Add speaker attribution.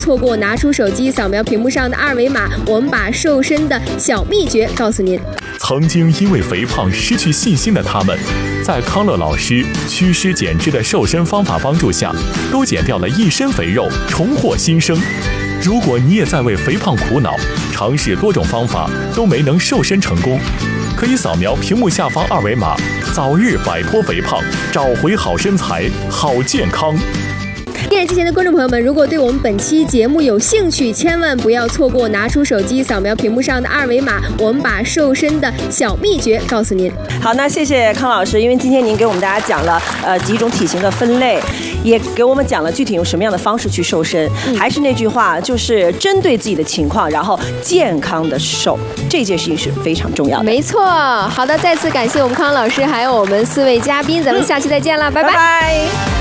Speaker 1: 错过，拿出手机扫描屏幕上的二维码，我们把瘦身的小秘诀告诉您。
Speaker 2: 曾经因为肥胖失去信心的他们，在康乐老师祛湿减脂的瘦身方法帮助下，都减掉了一身肥肉，重获新生。如果你也在为肥胖苦恼，尝试多种方法都没能瘦身成功，可以扫描屏幕下方二维码，早日摆脱肥胖，找回好身材、好健康。
Speaker 1: 电视机前的观众朋友们，如果对我们本期节目有兴趣，千万不要错过，拿出手机扫描屏幕上的二维码，我们把瘦身的小秘诀告诉您。
Speaker 3: 好，那谢谢康老师，因为今天您给我们大家讲了几种体型的分类，也给我们讲了具体用什么样的方式去瘦身。还是那句话，就是针对自己的情况，然后健康的瘦，这件事情是非常重要的。
Speaker 1: 没错，好的，再次感谢我们康老师，还有我们4位嘉宾，咱们下期再见了，拜拜。